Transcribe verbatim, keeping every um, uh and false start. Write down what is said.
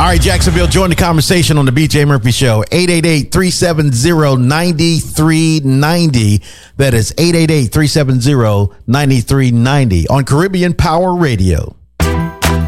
right, Jacksonville, join the conversation on the B J Murphy Show. eight eight eight, three seven zero, nine three nine zero. That is eight eight eight, three seven zero, nine three nine zero on Caribbean Power Radio.